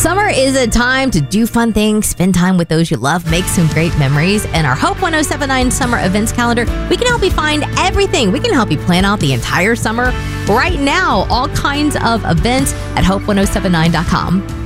Summer is a time to do fun things, spend time with those you love, make some great memories. And our Hope 1079 summer events calendar, we can help you find everything. We can help you plan out the entire summer. Right now, all kinds of events at hope1079.com.